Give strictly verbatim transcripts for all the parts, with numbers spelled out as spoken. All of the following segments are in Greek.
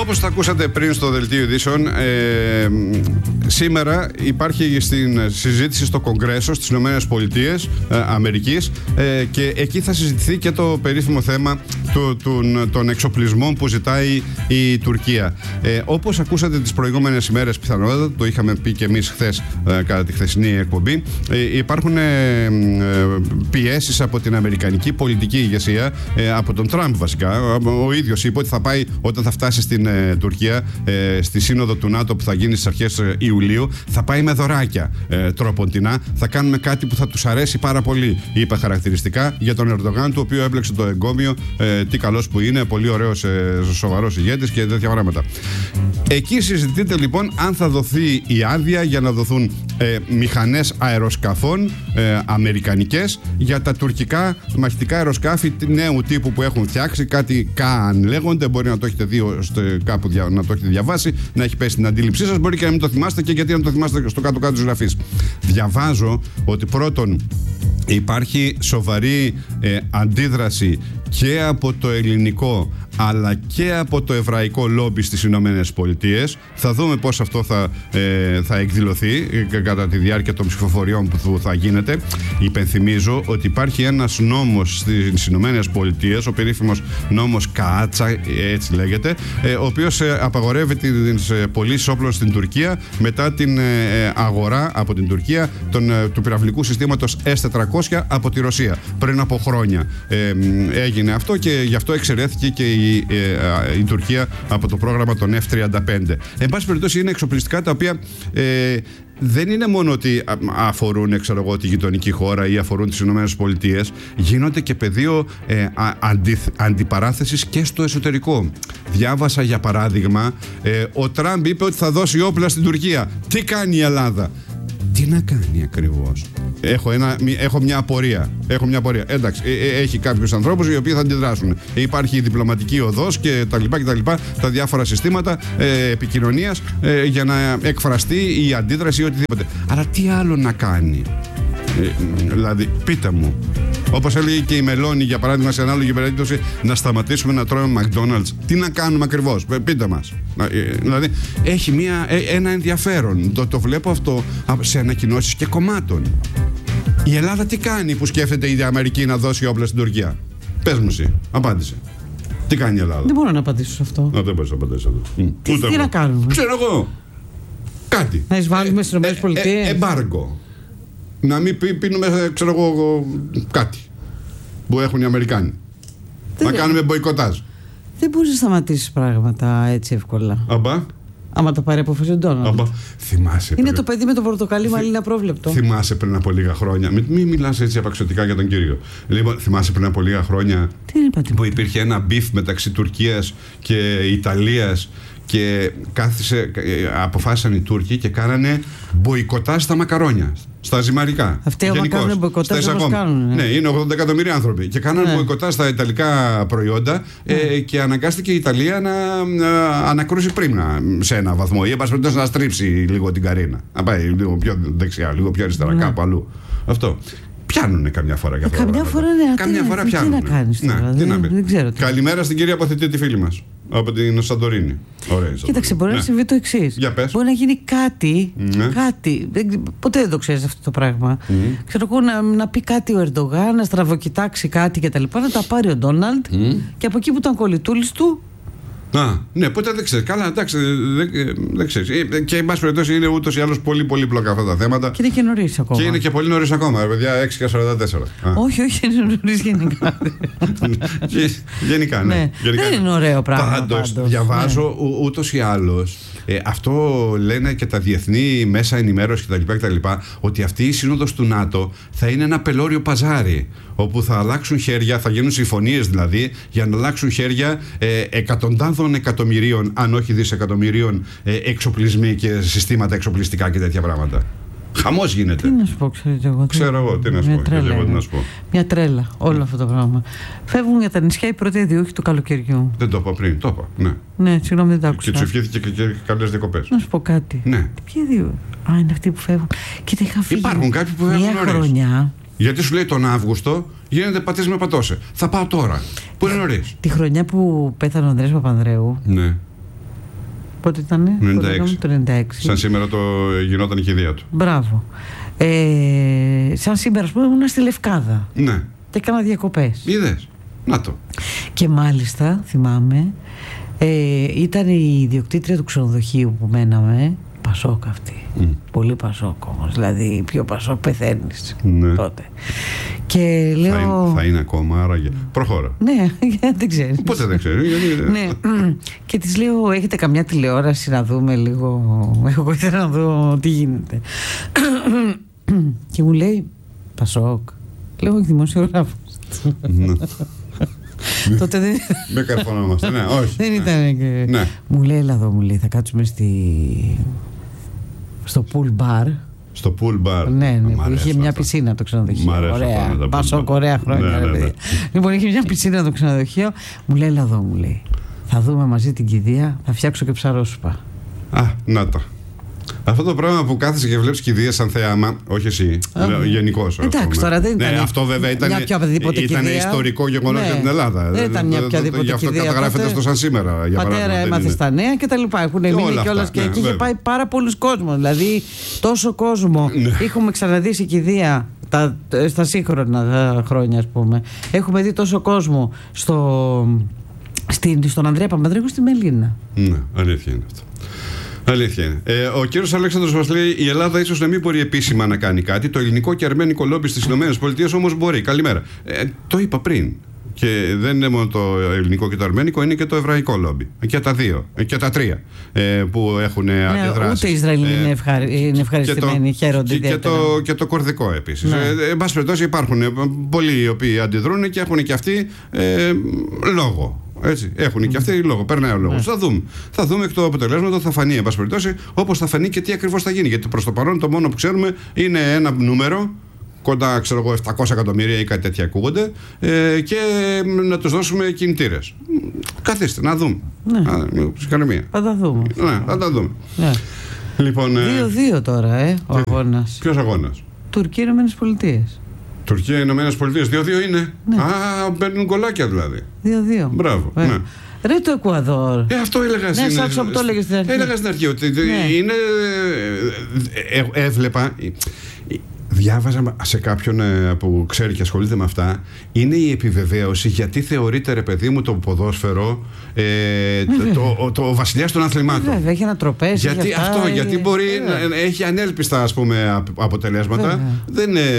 Όπως τα ακούσατε πριν στο Δελτίο Ειδήσεων, ε, σήμερα υπάρχει στην συζήτηση στο Κογκρέσο στις Ηνωμένες Πολιτείες ε, Αμερικής ε, και εκεί θα συζητηθεί και το περίφημο θέμα του, του, των εξοπλισμών που ζητάει η Τουρκία. Ε, όπως ακούσατε τις προηγούμενες ημέρες, πιθανότατα, το είχαμε πει και εμείς χθες ε, κατά τη χθεσινή εκπομπή, ε, υπάρχουν ε, ε, πιέσεις από την αμερικανική πολιτική ηγεσία, ε, από τον Τραμπ βασικά. Ο ίδιος είπε ότι θα πάει όταν θα φτάσει στην ε, Τουρκία, ε, στη σύνοδο του ΝΑΤΟ που θα γίνει στις αρχές ε, Ιουλίου, θα πάει με δωράκια ε, τροποντινά. Θα κάνουμε κάτι που θα τους αρέσει πάρα πολύ, είπε χαρακτηριστικά για τον Ερντογάν, του οποίου έπλεξε το εγκόμιο. Ε, τι καλός που είναι, πολύ ωραίος, ε, σοβαρός ηγέτης και τέτοια πράγματα. Εκεί συζητείται λοιπόν αν θα δοθεί η άδεια για να δοθούν ε, μηχανές αεροσκαφών ε, αμερικανικές για τα τουρκικά μαχητικά αεροσκάφη νέου τύπου που έχουν φτιάξει. Κάτι Καν λέγονται, μπορεί να το έχετε δει κάπου, να το έχετε διαβάσει, να έχει πέσει στην αντίληψή σας, μπορεί και να μην το θυμάστε, και γιατί να το θυμάστε στο κάτω-κάτω της γραφής. Διαβάζω ότι πρώτον υπάρχει σοβαρή ε, αντίδραση και από το ελληνικό αλλά και από το εβραϊκό λόμπι στις Ηνωμένες Πολιτείες. Θα δούμε πώς αυτό θα, ε, θα εκδηλωθεί ε, κατά τη διάρκεια των ψηφοφοριών που θα γίνεται. Υπενθυμίζω ότι υπάρχει ένας νόμος στις Ηνωμένες Πολιτείες, ο περίφημος νόμος Κάατσα, έτσι λέγεται, ε, ο οποίος ε, απαγορεύει τις ε, πωλήσεις όπλων στην Τουρκία μετά την ε, αγορά από την Τουρκία τον, ε, του πυραυλικού συστήματος ες τετρακόσια από τη Ρωσία. Πριν από χρόνια ε, έγινε αυτό και γι' αυτό εξαιρέθηκε και η Η, ε, η Τουρκία από το πρόγραμμα των εφ τριάντα πέντε. Εν πάση περιπτώσει, είναι εξοπλιστικά τα οποία ε, δεν είναι μόνο ότι αφορούν, ξέρω εγώ, τη γειτονική χώρα ή αφορούν τις Ηνωμένες Πολιτείες, γίνονται και πεδίο ε, αντι, αντιπαράθεσης και στο εσωτερικό. Διάβασα για παράδειγμα, ε, ο Τραμπ είπε ότι θα δώσει όπλα στην Τουρκία. Τι κάνει η Ελλάδα? Τι να κάνει ακριβώς? Έχω, ένα, έχω μια απορία. Έχω μια απορία. Εντάξει, ε, έχει κάποιους ανθρώπους οι οποίοι θα αντιδράσουν. Υπάρχει η διπλωματική οδός και τα λοιπά και τα λοιπά, τα διάφορα συστήματα ε, επικοινωνίας ε, για να εκφραστεί η αντίδραση ή οτιδήποτε. Αλλά τι άλλο να κάνει? Ε, δηλαδή, πείτε μου. Όπως έλεγε και η Μελώνη, για παράδειγμα, σε ανάλογη περίπτωση, να σταματήσουμε να τρώμε McDonald's. Τι να κάνουμε ακριβώς? Πείτε μας. Δηλαδή, έχει μια, ένα ενδιαφέρον. Το, το βλέπω αυτό σε ανακοινώσεις και κομμάτων. Η Ελλάδα τι κάνει που σκέφτεται η Αμερική να δώσει όπλα στην Τουρκία? Πες μου εσύ, απάντησε. Τι κάνει η Ελλάδα? Δεν μπορώ να απαντήσω σε αυτό. Να, δεν μπορείς να απαντήσεις αυτό. Τι, τι να κάνουμε? Ξέρω εγώ. Κάτι. Να εισβάλλουμε στις ΗΠΑ. Ε, ε, εμπάργκο. Να μην πι, πίνουμε, ξέρω εγώ, κάτι που έχουν οι Αμερικάνοι. Δεν να κάνουμε μποϊκοτάζ. Δεν μπορείς να σταματήσεις πράγματα έτσι εύκολα. Αμπά. Άμα το πάρει απόφαση ο Ντόναλντ. Θυμάσαι. Είναι πριν... το παιδί με το πορτοκαλί, Θυ... μαλλίνα πρόβλεπτο. Θυμάσαι πριν από λίγα χρόνια. Μην μη μιλάς έτσι απαξιωτικά για τον κύριο. Λοιπόν, θυμάσαι πριν από λίγα χρόνια Τι που υπήρχε ένα μπιφ μεταξύ Τουρκίας και Ιταλίας και κάθισε, αποφάσισαν οι Τούρκοι και κάνανε μποϊκοτάζ στα μακαρόνια. Στα ζυμαρικά. Αυτοί άμα κάνουν μποϊκοτάζ, όπως κάνουν. Ναι, είναι ογδόντα εκατομμύρια άνθρωποι. Και κάνανε ναι. μποϊκοτάζ στα ιταλικά προϊόντα ναι. ε, και αναγκάστηκε η Ιταλία να, να ανακρούσει πρίμνα σε ένα βαθμό. Ή εν πάση περιπτώσει να στρίψει λίγο την καρίνα. Να πάει λίγο πιο δεξιά, λίγο πιο αριστερά, ναι. κάπου αλλού. Αυτό. Πιάνουνε καμιά φορά για αυτό. Καμιά φορά, ναι, καμιά φορά πιάνουνε. Τι να κάνεις τώρα, ναι, δεν, να δεν ξέρω. Καλημέρα στην κυρία Αποθητή, τη φίλη μας. Από την Σαντορίνη. Ωραία. Κοίταξε, μπορεί ναι. να συμβεί το εξής. Μπορεί να γίνει κάτι. Ναι. κάτι ποτέ δεν το ξέρεις αυτό το πράγμα. Mm. Ξέρω εγώ να, να πει κάτι ο Ερντογάν, να στραβοκοιτάξει κάτι κτλ. Να τα πάρει ο Ντόναλντ mm. και από εκεί που ήταν κολλητούλης του. Α, ναι, ποτέ δεν ξέρει. Καλά, εντάξει, δεν, δεν ξέρει. Και εν πάση περιπτώσει είναι ούτως ή άλλως πολύ πολύπλοκα αυτά τα θέματα. Και είναι και νωρίς ακόμα. Και είναι και πολύ νωρίς ακόμα, παιδιά, έξι και σαράντα τέσσερα. Όχι, όχι, είναι νωρίς γενικά. Γενικά, ναι. ναι. Γενικά, δεν είναι ωραίο πράγμα. Πάντως, διαβάζω ναι. ούτως ή άλλως. Ε, αυτό λένε και τα διεθνή μέσα ενημέρωση κτλ. Ότι αυτή η σύνοδος του ΝΑΤΟ θα είναι ένα πελώριο παζάρι. Όπου θα αλλάξουν χέρια, θα γίνουν συμφωνίες δηλαδή, για να αλλάξουν χέρια ε, εκατοντάδων εκατομμυρίων, αν όχι δισεκατομμυρίων, ε, εξοπλισμοί και συστήματα εξοπλιστικά και τέτοια πράγματα. Χαμός γίνεται. Τι να σου πω, ξέρετε εγώ. Ξέρω εγώ, τι να σου πω. Τρέλα, εγώ, τι να σου πω. Μια τρέλα, όλο ναι. αυτό το πράγμα. Φεύγουν για τα νησιά οι πρώτοι ιδιούχοι του καλοκαιριού. Δεν το είπα πριν, το είπα. Ναι, ναι συγγνώμη, δεν το άκουσα. Και του ευχήθηκε και, και, και καλές διακοπές. Να σου πω κάτι. Ναι. Ποιοι δύο? Α, είναι αυτοί που φεύγουν. Κοίτα, είχα φύγει. Υπάρχουν κάποιοι που φεύγουν μια χρονιά. Γιατί σου λέει τον Αύγουστο γίνεται πατήσεις με πατώσε. Θα πάω τώρα. Που είναι νωρίς. Τη χρονιά που πέθανε ο Ανδρέας Παπανδρέου. Ναι. Πότε ήτανε? ενενήντα έξι. Το ενενήντα έξι. Σαν σήμερα το γινόταν η κηδεία του. Μπράβο. Ε, σαν σήμερα, ας πούμε, ήμουν στη Λευκάδα. Ναι. Και έκανα διακοπές. Είδες. Να το. Και μάλιστα, θυμάμαι, ε, ήταν η ιδιοκτήτρια του ξενοδοχείου που μέναμε, Πασόκ αυτή. Mm. Πολύ Πασόκ όμως. Δηλαδή, πιο Πασόκ πεθαίνεις ναι. τότε. Και λέω. Θα είναι, θα είναι ακόμα, άραγε. Προχώρα. Ναι, δεν ξέρεις. Πότε δεν ξέρεις. Γιατί... ναι. Και της λέω, έχετε καμιά τηλεόραση να δούμε λίγο? Εγώ ήθελα να δω τι γίνεται. Και μου λέει, Πασόκ. Λέω, όχι, δημοσιογράφος. Τότε δεν. Με καρφωνόμαστε, ναι, όχι. Δεν ήταν. Και... ναι. Μου λέει, έλα εδώ, μου λέει, θα κάτσουμε στη... στο pool bar. Στο pool bar. Ναι, ναι, που είχε μια πισίνα το ξενοδοχείο. Ωραία. Πασόκ, ωραία χρόνια. Ναι, ναι, ναι. Λοιπόν, είχε μια πισίνα το ξενοδοχείο. Μου λέει, έλα εδώ, μου λέει. Θα δούμε μαζί την κηδεία, θα φτιάξω και ψαρόσουπα. Α, να τα. Αυτό το πράγμα που κάθεσαι και βλέπεις κηδείες σαν θέαμα, όχι εσύ, γενικώς. Εντάξει, τώρα δεν ήταν. Ναι, αυτό βέβαια ήταν, ήταν ιστορικό γεγονός ναι. για την Ελλάδα. Δεν ήταν μια οποιαδήποτε γι' αυτό κηδεία. Καταγράφεται αυτό σαν σήμερα. Για πατέρα έμαθε στα νέα και τα λοιπά. Έχουν μείνει κιόλας και εκεί είχε πάει πάρα πολλούς κόσμος. Δηλαδή, τόσο κόσμο. Έχουμε ξαναδεί σε κηδεία τα, στα σύγχρονα χρόνια, ας πούμε. Έχουμε δει τόσο κόσμο στο, στην, στον Ανδρέα Παπανδρέου στη Μελίνα. Ναι, αλήθεια είναι αυτό. Αλήθεια είναι. Ε, ο κύριος Αλέξανδρος μας λέει: η Ελλάδα ίσως να μην μπορεί επίσημα να κάνει κάτι. Το ελληνικό και αρμένικο λόμπι στις ΗΠΑ όμως μπορεί. Καλημέρα. Ε, το είπα πριν. Και δεν είναι μόνο το ελληνικό και το αρμένικο, είναι και το εβραϊκό λόμπι. Και τα δύο. Και τα τρία ε, που έχουν ναι, αντιδράσει. Ούτε οι Ισραηλοί ε, είναι, ευχαρι... είναι ευχαριστημένοι, χαίρονται και, και, το, και το κορδικό επίσης. Ναι. Ε, εν πάση περιπτώσει, υπάρχουν πολλοί οι οποίοι αντιδρούν και έχουν και αυτοί ε, λόγο. Έτσι, έχουν mm. και αυτοί λόγο, περνάει ο λόγος. Mm. Θα δούμε. Θα δούμε εκ του αποτελέσματος, θα φανεί, εν πάση περιπτώσει, όπως θα φανεί και τι ακριβώς θα γίνει. Γιατί προς το παρόν το μόνο που ξέρουμε είναι ένα νούμερο, κοντά ξέρω εγώ επτακόσια εκατομμύρια ή κάτι τέτοια ακούγονται, ε, και να τους δώσουμε κινητήρες. Καθίστε, να δούμε. Ναι. Θα τα δούμε. Ναι, θα τα δούμε. Ναι. Λοιπόν, δύο δύο τώρα, ε, ο αγώνας. Ποιος αγώνας? Τουρκία, Ηνωμένες Πολιτείες. Τουρκία, Ηνωμένες Πολιτείες, δύο δύο είναι. Ναι. Α, μπαίνουν γκολάκια δηλαδή. δύο δύο. Μπράβο. Ναι. Ρε το Εκουαδόρ. Ε, αυτό έλεγα ναι, στην αρχή. Ναι, το έλεγα στην αρχή. Έλεγα στην αρχή ότι ναι. είναι. Ε, έβλεπα. Διάβαζα σε κάποιον που ξέρει και ασχολείται με αυτά. Είναι η επιβεβαίωση γιατί θεωρείται, ρε παιδί μου, το ποδόσφαιρο ε, το, το, το βασιλιάς των αθλημάτων. Βέβαια, έχει ένα τροπέζι. Γιατί αυτά, αυτό, ε, γιατί μπορεί ε, να έχει ανέλπιστα, ας πούμε, αποτελέσματα. Βέβαια. Δεν ε,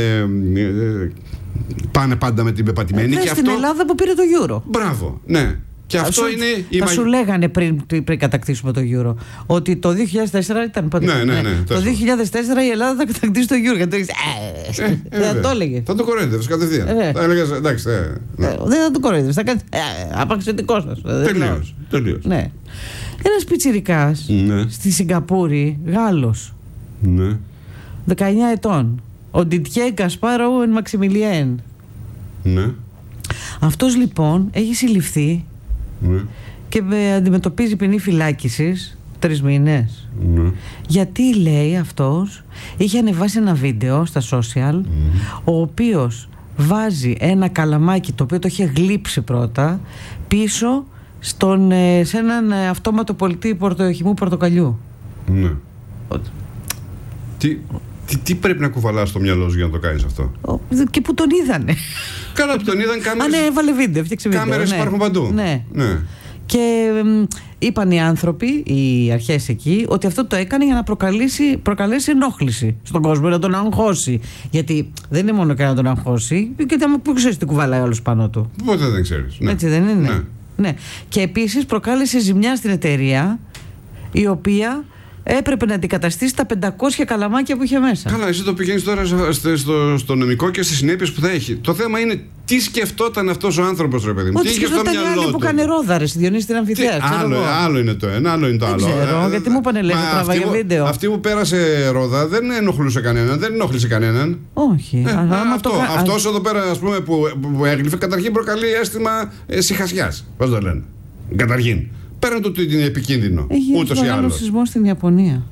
ε, πάνε πάντα με την πεπατημένη. Ε, και στην αυτό... Ελλάδα που πήρε το Euro. Μπράβο, ναι. Και αυτό σου, είναι η θα μαγ... σου λέγανε πριν, πριν κατακτήσουμε το Euro ότι το δύο χιλιάδες τέσσερα ήταν πότε. Ναι, ναι, ναι, ναι, το δύο χιλιάδες τέσσερα η Ελλάδα θα κατακτήσει το Euro. Γιατί ε, ε, ε, δεν θα το έλεγε. Θα το κοροϊδεύεις κατευθείαν. Ε, θα έλεγες εντάξει. Ε, ναι. ε, δεν θα το κοροϊδεύεις. Θα κάνεις. Ε, απαξιωτικό σας. Τελείως. Τελείως. Ναι. Ένας πιτσιρικάς ναι. στη Σιγκαπούρη, Γάλλος. Ναι. δεκαεννιά ετών. Ο Ντιτιέ Γκασπάρο Εν Μαξιμιλιέν. Ναι. Αυτός λοιπόν έχει συλληφθεί. Ναι. Και αντιμετωπίζει ποινή φυλάκισης τρεις μήνες. Ναι. Γιατί λέει αυτός είχε ανεβάσει ένα βίντεο στα social mm. ο οποίος βάζει ένα καλαμάκι το οποίο το είχε γλύψει πρώτα πίσω στον, σε έναν αυτόματο πολιτή πορτοχημού πορτοκαλιού. Ναι. Ο... Τι... Τι, τι πρέπει να κουβαλάς στο μυαλό σου για να το κάνεις αυτό? Και που τον είδανε. Καλά που τον είδαν κάμερες. Α, ναι, έβαλε βίντεο, φτιάξε βίντεο. Κάμερες ναι. υπάρχουν παντού. Ναι. ναι. Και μ, είπαν οι άνθρωποι, οι αρχές εκεί, ότι αυτό το έκανε για να προκαλέσει, προκαλέσει ενόχληση στον κόσμο, να τον αγχώσει. Γιατί δεν είναι μόνο και να τον αγχώσει, και που ξέρεις τι κουβαλάει όλος πάνω του. Ποτέ δεν ξέρεις. Ναι. Έτσι δεν είναι? Ναι. ναι. Και επίσης προκάλεσε ζημιά στην εταιρεία, η οποία έπρεπε να αντικαταστήσει τα πεντακόσια καλαμάκια που είχε μέσα. Καλά, εσύ το πηγαίνεις τώρα στο, στο, στο νομικό και στις συνέπειες που θα έχει. Το θέμα είναι τι σκεφτόταν αυτός ο άνθρωπος, ρε παιδί μου. Τι είχε στο μυαλό του. Που κάνει ρόδαρες, Διονύση στην Αμφιθέα. Άλλο, άλλο είναι το ένα, άλλο είναι το άλλο. Δεν ξέρω, γιατί μου είπανε λέει, τραβάγε βίντεο. Αυτή που πέρασε ρόδα δεν ενοχλούσε κανέναν, δεν ενοχλήσε κανέναν. Όχι. Ε, α, αυτό, το... Αυτός εδώ πέρα, ας πούμε, που, που έγλυφε, καταρχήν προκαλεί αίσθημα ε, σιχασιάς. Πώς το λένε. Καταρχήν. Πέραν το ότι είναι επικίνδυνο. Έχει ούτως ή άλλως σεισμό στην Ιαπωνία.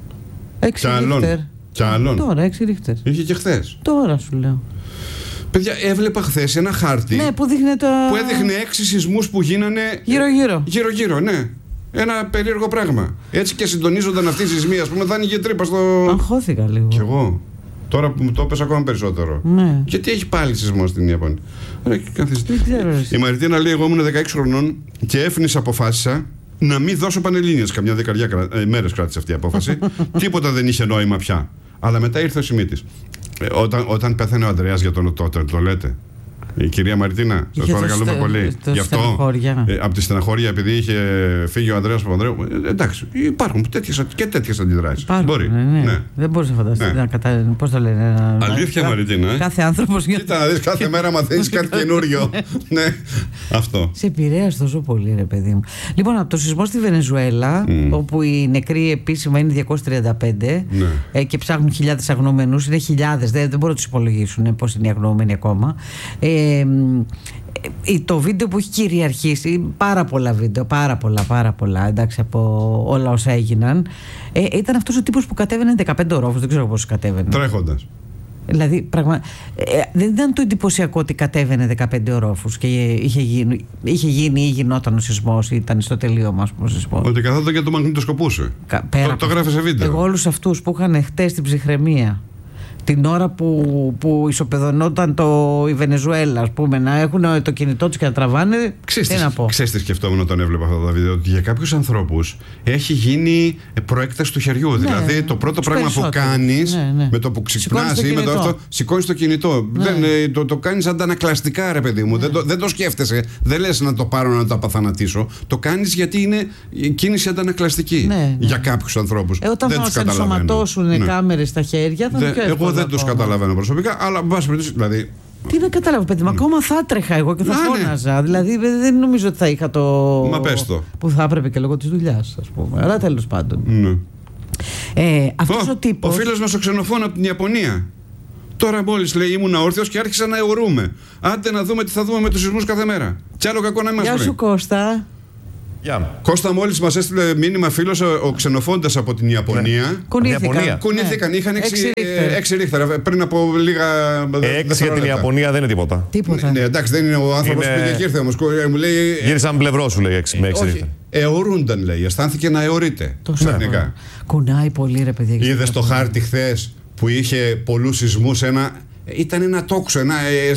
Έξι ρίχτερ. Κι άλλον. Τώρα, έξι ρίχτερ. Είχε και χθες. Τώρα σου λέω. Παιδιά, έβλεπα χθες ένα χάρτη ναι, που, το... που έδειχνε έξι σεισμούς που γίνανε γύρω-γύρω. Γύρω-γύρω, ναι. Ένα περίεργο πράγμα. Έτσι και συντονίζονταν αυτοί οι σεισμοί, ας πούμε, θα άνοιγε τρύπα στο. Αγχώθηκα λίγο. Κι εγώ. Τώρα που μου το έπεσε ακόμα περισσότερο. Ναι. Γιατί έχει πάλι σεισμό στην Ιαπωνία. Η Μαριτίνα λέει: εγώ ήμουν δεκαέξι χρονών και έφνησα, αποφάσισα να μην δώσω πανελλήνιες. Καμιά δεκαριά ε, μέρες κράτησε αυτή η απόφαση. Τίποτα δεν είχε νόημα πια. Αλλά μετά ήρθε ο σημίτης. Ε, όταν, όταν πέθανε ο Ανδρέας για τον τότε, το λέτε. Η κυρία Μαριτίνα, σας παρακαλούμε πολύ. Γι' αυτό. Ε, από τη στεναχώρια, επειδή είχε φύγει ο Ανδρέας Παπανδρέου. Ε, εντάξει, υπάρχουν τέτοιες, και τέτοιες αντιδράσεις. Μπορεί. Ναι, ναι. Ναι. Δεν μπορείς να φανταστείς. Ναι. Κατα... Πώς το λένε. Να... Αλήθεια, Μαριτίνα. Ε? Κάθε άνθρωπος. Κοίτα να δεις, κάθε μέρα μαθαίνεις κάτι καινούριο. Ναι, αυτό. Σε επηρέασε τόσο πολύ, ρε παιδί μου. Λοιπόν, από το σεισμό στη Βενεζουέλα, mm. όπου οι νεκροί επίσημα είναι διακόσιοι τριάντα πέντε ναι. ε, και ψάχνουν χιλιάδες αγνοωμένους. Είναι χιλιάδες, δεν, δεν μπορούν να τους υπολογίσουν πώς είναι οι αγνοωμένοι ακόμα. Ε, Ε, το βίντεο που έχει κυριαρχήσει, πάρα πολλά βίντεο, πάρα πολλά, πάρα πολλά, εντάξει, από όλα όσα έγιναν, ε, ήταν αυτός ο τύπος που κατέβαινε δεκαπέντε ορόφους, δεν ξέρω πώς κατέβαινε. Τρέχοντας. Δηλαδή, πραγμα... ε, δεν ήταν το εντυπωσιακό ότι κατέβαινε δεκαπέντε ορόφους και είχε γίνει, είχε γίνει ή γινόταν ο σεισμός, ή ήταν στο τελείωμα, ας πούμε, ο σεισμός. Ότι καθόταν και το μαγνητοσκοπούσε. Κα... Το, το γράφει σε βίντεο. Εγώ όλους αυτούς που είχαν χτες την ψυχραιμία, την ώρα που, που ισοπεδωνόταν το, η Βενεζουέλα, ας πούμε, να έχουν το κινητό τους και να τραβάνε. Ξέρεις τι σκεφτόμουν όταν έβλεπα αυτά τα βίντεο? Ότι για κάποιους ανθρώπους έχει γίνει προέκταση του χεριού. Ναι, δηλαδή το πρώτο πράγμα που κάνεις, ναι, ναι. με το που ξυπνάς ή με το αυτό, σηκώνεις το κινητό. Ναι. Δεν, το, το κάνεις αντανακλαστικά, ρε παιδί μου. Ναι. Δεν, το, δεν το σκέφτεσαι. Δεν λες να το πάρω να το απαθανατήσω. Το κάνεις γιατί είναι κίνηση αντανακλαστική. Ναι, ναι. Για κάποιους ανθρώπους. Ε, όταν δεν θα ενσωματώσουν ναι. κάμερες στα χέρια, θα είναι πιο εύκολο. Δεν τους καταλαβαίνω προσωπικά, αλλά εν πάση περιπτώσει, δηλαδή. Τι να καταλάβω, παιδί μου, ναι. ακόμα θα έτρεχα εγώ και θα να, φώναζα. Ναι. Δηλαδή δεν νομίζω ότι θα είχα το. Μα πες το. Που θα έπρεπε και λόγω της δουλειάς, ας πούμε. Αλλά τέλος πάντων. Ναι. Ε, αυτός ο, ο τύπος. Ο φίλος μας ο ξενοφών από την Ιαπωνία. Τώρα μόλις λέει ήμουν όρθιος και άρχισα να αιωρούμε. Άντε να δούμε τι θα δούμε με τους σεισμούς κάθε μέρα. Κι άλλο κακό να είμαστε. Γεια σου, Κώστα. Yeah. Κώστα, μόλις μας έστειλε μήνυμα φίλος ο, ο ξενοφώντας από την Ιαπωνία. Ναι. Κουνήθηκαν. Κουνήθηκαν, ναι. Είχαν έξι ρίχτερα πριν από λίγα. Έξι για την Ιαπωνία δεν είναι τίποτα. Τίποτα. Ναι, εντάξει, δεν είναι ο άνθρωπος είναι... που πήγε και ήρθε όμως. Γύρισαν πλευρό σου, λέει, έξι με έξι ρίχτερα. Αιωρούνταν, λέει. Αισθάνθηκε να αιωρείται. Ξαφνικά. Κουνάει πολύ, ρε παιδιά. Είδε το χάρτη χθες που είχε πολλούς σεισμούς, ένα. Ήταν ένα τόξο, ένα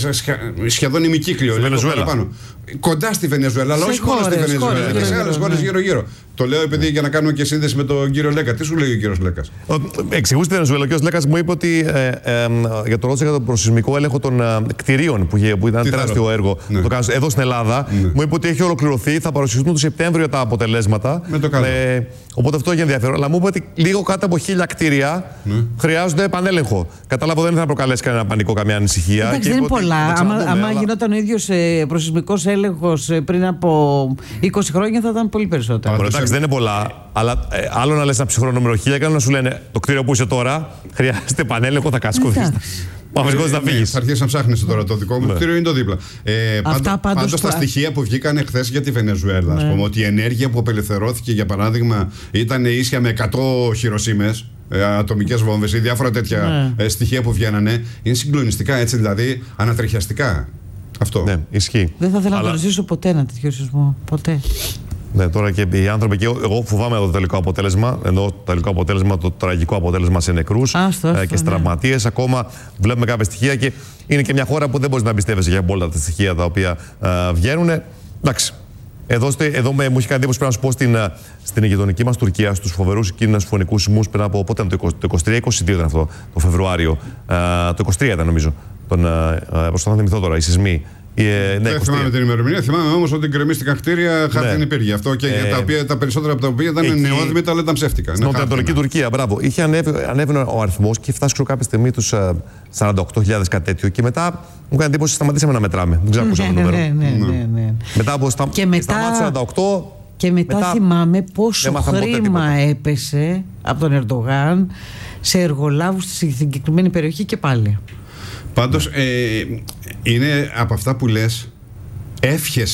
σχεδόν ημικύκλιο. Βενεζουέλα. Κοντά στη Βενεζουέλα, αλλά όχι μόνο στη Βενεζουέλα. Και σε άλλες χώρες γύρω-γύρω. Το λέω επειδή για να κάνουμε και σύνδεση με τον κύριο Λέκα. Τι σου λέει ο κύριος Λέκας? Εξηγούσε τη Βενεζουέλα. Ο κύριος Λέκας μου είπε ότι ε, ε, για το ρώτησε για τον προσεισμικό έλεγχο των ε, κτηρίων που, είχε, που ήταν τεράστιο έργο. Ναι. Το κάνουν εδώ στην Ελλάδα. Ναι. Μου είπε ότι έχει ολοκληρωθεί. Θα παρουσιαστούν το Σεπτέμβριο τα αποτελέσματα. Με το καλό. Ε, οπότε αυτό έχει ενδιαφέρον. Αλλά μου είπε ότι λίγο κάτω από χίλια κτίρια ναι. χρειάζονται επανέλεγχο. Κατάλαβα δεν θα προκαλέσει κανένα πανικό, καμιά ανησυχία. Εντάξει, δεν είναι πολλά. Άμα γινόταν ο ίδιος προσεισμικός έλεγχος πριν από είκοσι χρόνια θα ήταν πολύ περισσότερο. Εντάξει, δεν είναι πολλά, αλλά ε, άλλο να λες ένα ψυχρό νούμερο χίλια και άλλο να σου λένε το κτίριο που είσαι τώρα χρειάζεται επανέλεγχο, θα κασκούδεις. Μα βασικός θα φύγεις. Θα αρχίσεις να ψάχνεις τώρα το δικό μου κτίριο, είναι το δίπλα. Ε, Αυτά πάντως, πάντως τα στοιχεία που βγήκαν χθες για τη Βενεζουέλα, ας πούμε, ότι η ενέργεια που απελευθερώθηκε, για παράδειγμα, ήταν ίσια με εκατό χειροσύμες, ατομικές βόμβες ή διάφορα τέτοια ναι. στοιχεία που βγαίνανε, είναι συγκλονιστικά, έτσι, δηλαδή ανατριχιαστικά. Αυτό. Ναι, ισχύει. Δεν θα ήθελα Αλλά... να το ζήσω ποτέ ένα τέτοιο σεισμό. Ποτέ. Ναι, τώρα και οι άνθρωποι εκεί, εγώ φοβάμαι το τελικό αποτέλεσμα, ενώ το τελικό αποτέλεσμα, το τραγικό αποτέλεσμα σε νεκρούς ε, και σε τραυματίες. Ναι. Ακόμα βλέπουμε κάποια στοιχεία και είναι και μια χώρα που δεν μπορείς να εμπιστεύεσαι για όλα τα στοιχεία τα οποία ε, βγαίνουν. Εντάξει. Εδώ, εδώ με, μου είχε κάνει εντύπωση, πρέπει να σου πω, στην, στην γειτονική μας Τουρκία, στους φοβερούς εκείνους φωνικούς σεισμούς πριν από πότε ήταν, το είκοσι τρία είκοσι δύο ήταν αυτό, το Φεβρουάριο. Ε, το είκοσι τρία ήταν νομίζω. Τον, ε, προσπαθώ να θυμηθώ τώρα, οι σεισμοί. Ε, ναι, δεν θυμάμαι την ημερομηνία. Θυμάμαι όμως ότι γκρεμίστηκαν κτίρια, χάρτη δεν υπήρχε. Αυτό και ε, τα, οποία, τα περισσότερα από τα οποία ήταν εκεί, νεόδημητα, αλλά ήταν ψεύτικα. Στην Νοτιοανατολική Τουρκία, μπράβο. Είχε ανέβει, ανέβει ο αριθμός και φτάσει κάποια στιγμή τους σαράντα οκτώ χιλιάδες κάτι τέτοιο. Και μετά μου έκανε εντύπωση σταματήσαμε να μετράμε. Δεν ξέρω ακούσαμε το νούμερο. Ναι, ναι, ναι, ναι. Μετά από στα, και μετά, σταμάτησε σαράντα οκτώ. Και μετά, μετά θυμάμαι πόσο χρήμα έπεσε από τον Ερντογάν σε εργολάβους στη συγκεκριμένη περιοχή και πάλι. Πάντως ε, είναι από αυτά που λες, εύχεσαι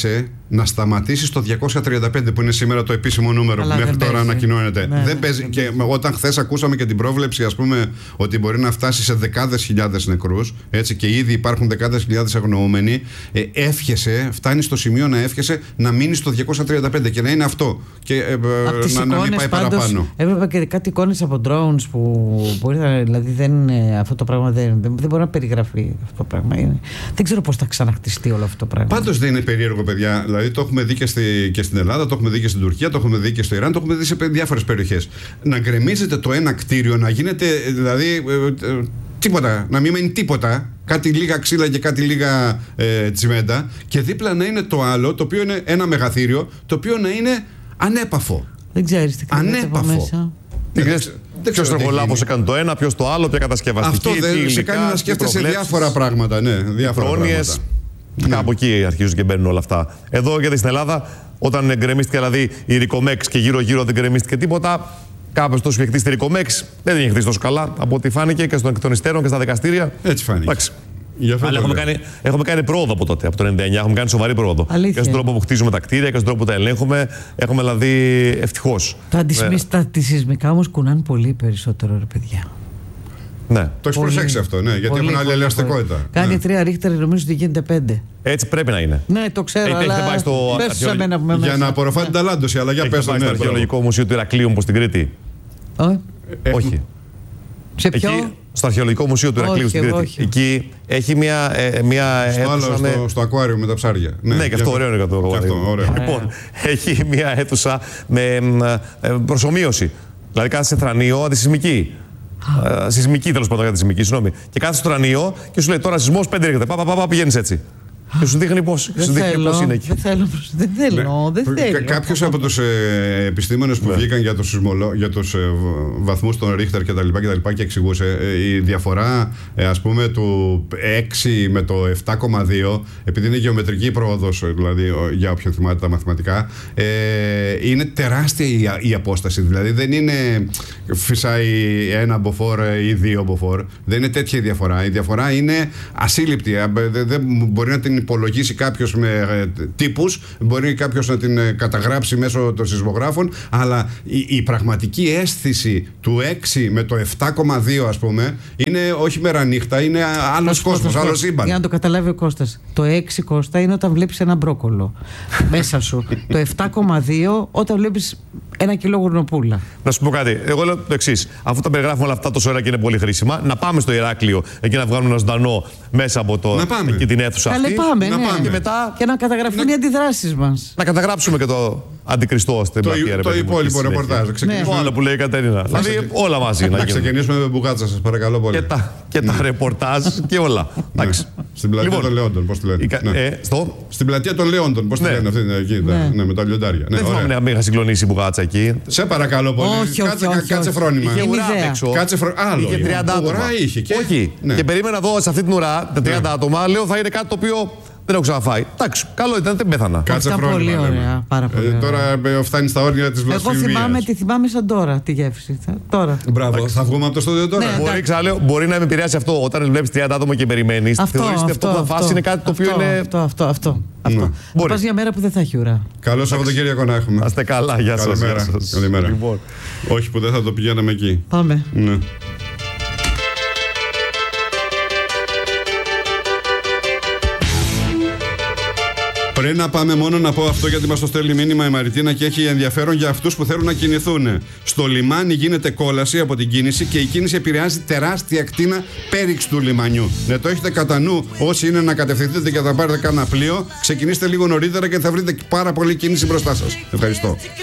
να σταματήσει στο διακόσια τριάντα πέντε που είναι σήμερα το επίσημο νούμερο. Αλλά που μέχρι τώρα παίζει. Ανακοινώνεται. Ναι, δεν παίζει. Δεν και όταν χθες ακούσαμε και την πρόβλεψη, ας πούμε, ότι μπορεί να φτάσει σε δεκάδες χιλιάδες νεκρούς, έτσι, και ήδη υπάρχουν δεκάδες χιλιάδες αγνοούμενοι, ε, εύχεσαι, φτάνει στο σημείο να εύχεσαι να μείνει στο διακόσια τριάντα πέντε και να είναι αυτό. Και ε, ε, να, να μην πάει πάντως, παραπάνω. Έβλεπα και κάτι εικόνες από drones που μπορεί να. Δηλαδή δεν, αυτό το πράγμα δεν, δεν, δεν μπορεί να περιγραφεί αυτό το πράγμα. Είναι, δεν ξέρω πώς θα ξαναχτιστεί όλο αυτό το πράγμα. Πάντως δεν είναι περίεργο, παιδιά. Δηλαδή το έχουμε δει και, στη, και στην Ελλάδα, το έχουμε δει και στην Τουρκία, το έχουμε δει και στο Ιράν, το έχουμε δει σε διάφορες περιοχές. Να γκρεμίζεται το ένα κτίριο, να γίνεται δηλαδή ε, ε, τίποτα, να μην μένει τίποτα, κάτι λίγα ξύλα και κάτι λίγα ε, τσιμέντα, και δίπλα να είναι το άλλο, το οποίο είναι ένα μεγαθύριο, το οποίο να είναι ανέπαφο. Δεν ξέρεις τι κάνετε από μέσα. Ποιο τροχολάβο έκανε το ένα, ποιο το άλλο, ποια κατασκευαστική. Αυτό δεν σε κάνει να σκέφτεσαι διάφορα πράγματα. Ναι, διάφορα πράγματα. Ναι. Κάπου εκεί αρχίζουν και μπαίνουν όλα αυτά. Εδώ γιατί στην Ελλάδα, όταν γκρεμίστηκε δηλαδή η Ρικομέξ και γύρω-γύρω δεν γκρεμίστηκε τίποτα, κάποιο τόσο είχε χτίσει τη Ρικομέξ, δεν την είχε χτίσει τόσο καλά από ό,τι φάνηκε και στον εκ των υστέρων και στα δικαστήρια. Έτσι φάνηκε. Εντάξει. Αλλά έχουμε κάνει, έχουμε κάνει πρόοδο από τότε, από το ενενήντα εννιά, έχουμε κάνει σοβαρή πρόοδο. Αλήθεια. Και στον τρόπο που χτίζουμε τα κτίρια και στον τρόπο που τα ελέγχουμε, έχουμε δηλαδή ευτυχώς. Τα αντισυσμικά όμως κουνάνε πολύ περισσότερο, ρε παιδιά. Ναι. Το έχει προσέξει αυτό, ναι, γιατί πολύ, έχουν άλλη ελαστικότητα. Κάνει ναι. τρία ρίχτερ, νομίζω ότι γίνεται πέντε. Έτσι πρέπει να είναι. Ναι, το ξέρω. Έχετε αλλά πάει στο αρχαιολο... Για να απορροφά την ταλάντωση, αλλά για πες το. Στο Αρχαιολογικό Μουσείο του Ηρακλείου, που στην Κρήτη. Ε, όχι. Σε ποιο? Εκεί, στο Αρχαιολογικό Μουσείο του Ηρακλείου στην Κρήτη. Όχι. Εκεί έχει μια. Ε, μια στο άλλο, με... στο, στο ακουάριο με τα ψάρια. Ναι, ναι, και αυτό ωραίο είναι το ακουάριο. Λοιπόν, έχει μια αίθουσα με προσομοίωση. Δηλαδή κάθε σε θρανείο αντισυσμική. Uh, σεισμική, τέλος πάντων, για τη σεισμική, συγγνώμη. Και κάθε στο τρανείο και σου λέει τώρα σεισμός πέντε ρίχτερ. Πα, πα, πα, πηγαίνεις έτσι. Και σου δείχνει πώς είναι εκεί. Δεν θέλω, δεν θέλω. Δεν θέλω. Κάποιος από τους ε, επιστήμονες που ναι. βγήκαν για τους, σεισμολο... για τους ε, βαθμούς των Ρίχτερ και τα λοιπά και, τα λοιπά και εξηγούσε ε, η διαφορά ε, ας πούμε του έξι με το επτά κόμμα δύο, επειδή είναι γεωμετρική πρόοδος, δηλαδή για όποιον θυμάται τα μαθηματικά, ε, είναι τεράστια η, η απόσταση. Δηλαδή δεν είναι φυσάει ένα μποφόρ ή δύο μποφόρ. Δεν είναι τέτοια η διαφορά. Η διαφορά είναι ασύλληπτη. Δεν μπορεί να την υπολογίσει κάποιος με ε, τύπους, μπορεί κάποιος να την ε, καταγράψει μέσω των σεισμογράφων, αλλά η, η πραγματική αίσθηση του έξι με το επτά κόμμα δύο, ας πούμε, είναι όχι μέρα νύχτα, είναι άλλος κόσμος, άλλο σύμπαν. Για να το καταλάβει ο Κώστας, το έξι, Κώστα, είναι όταν βλέπεις ένα μπρόκολο μέσα σου. Το επτά κόμμα δύο όταν βλέπεις ένα κιλό γουρνοπούλα. Να σου πω κάτι. Εγώ λέω το εξής. Αφού τα περιγράφουμε όλα αυτά τόσο ώρα και είναι πολύ χρήσιμα, να πάμε στο Ηράκλειο εκεί να βγάλουμε ένα ζωντανό μέσα από το, εκεί την αίθουσα αυτή. Πάμε, να ναι. πάμε. Και, μετά, και να καταγραφούν να... οι αντιδράσεις μας. Να καταγράψουμε και το αντικριστό στην πλατεία. Το, το υπόλοιπο ρεπορτάζ. Ναι. Το άλλο που λέει η Κατερίνα. Δηλαδή ξε... όλα μαζί. Να ξεκινήσουμε με μπουγάτσα, σας παρακαλώ πολύ. Και τα, και τα ρεπορτάζ και όλα. Στην πλατεία των Λεόντων, πώς τη λένε. Στην πλατεία των Λεόντων, πώς τη λένε αυτή εκεί, με τα λιοντάρια. Δεν θυμάμαι να μην είχα συγκλονίσει η μπουγάτσα εκεί. Σε παρακαλώ πολύ. Κάτσε φρόνημα. Είχε ουρά απ' έξω. Άλλο. Είχε τριάντα άτομα. Όχι. Και περίμενα εδώ σε αυτή την ουρά, τα τριάντα άτομα, λέω θα είναι κάτι το οποίο δεν έχω ξαναφάει. Εντάξει, καλό ήταν, δεν πέθανα. Κάτσε φρόνημα. Πολύ ωραία. Πάρα πολύ ωραία. Τώρα φτάνει στα όρια τη βλασφημίας. Εγώ θυμάμαι, τη θυμάμαι σαν τώρα τη γεύση. Τώρα. Μπράβο. Θα βγούμε από το στούντιο τώρα. Μπορεί, ξαναλέω, μπορεί να με επηρεάσει αυτό όταν βλέπει τριάντα άτομα και περιμένει. Θεωρείς ότι αυτό που θα φάσει είναι κάτι το οποίο είναι. Αυτό, αυτό, αυτό. Αυτό. Θα πας για μέρα που δεν θα έχει ουρά. Καλό Σαββατοκύριακο να έχουμε. Να είστε καλά, γεια σας. Καλημέρα. Όχι που δεν θα το πηγαίναμε εκεί. Πάμε. Πριν να πάμε, μόνο να πω αυτό, γιατί μας το στέλνει μήνυμα η Μαριτίνα και έχει ενδιαφέρον για αυτούς που θέλουν να κινηθούν. Στο λιμάνι γίνεται κόλαση από την κίνηση και η κίνηση επηρεάζει τεράστια ακτίνα πέριξ του λιμανιού. Ναι, το έχετε κατά νου όσοι είναι να κατευθυνθείτε και θα πάρετε κάνα πλοίο. Ξεκινήστε λίγο νωρίτερα και θα βρείτε πάρα πολύ κίνηση μπροστά σας. Ευχαριστώ.